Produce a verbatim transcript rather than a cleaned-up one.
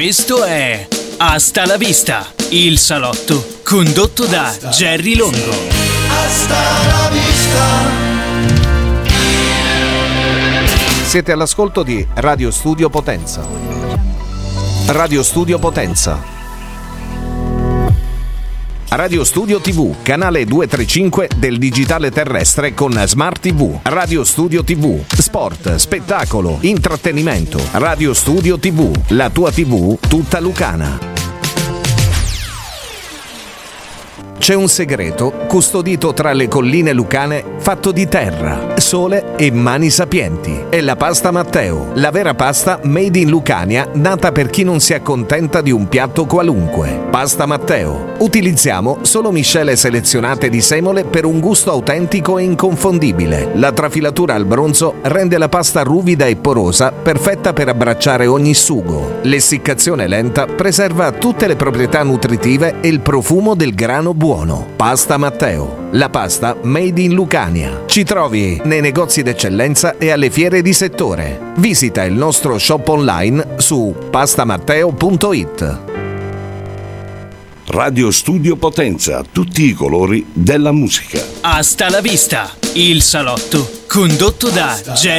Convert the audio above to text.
Questo è Hasta la Vista, il salotto condotto da Jerry Longo. Hasta la vista. Siete all'ascolto di Radio Studio Potenza. Radio Studio Potenza. Radio Studio tivù, canale duecentotrentacinque del digitale terrestre con Smart tivù. Radio Studio tivù, sport, spettacolo, intrattenimento. Radio Studio tivù, la tua tivù tutta lucana. C'è un segreto custodito tra le colline lucane fatto di terra, sole e mani sapienti. È la pasta Matteo, la vera pasta made in Lucania, nata per chi non si accontenta di un piatto qualunque. Pasta Matteo. Utilizziamo solo miscele selezionate di semole per un gusto autentico e inconfondibile. La trafilatura al bronzo rende la pasta ruvida e porosa, perfetta per abbracciare ogni sugo. L'essiccazione lenta preserva tutte le proprietà nutritive e il profumo del grano buono. Pasta Matteo, la pasta made in Lucania. Ci trovi nei negozi d'eccellenza e alle fiere di settore. Visita il nostro shop online su pastamatteo punto it. Radio Studio Potenza, tutti i colori della musica. Hasta la Vista, il salotto condotto da Jerry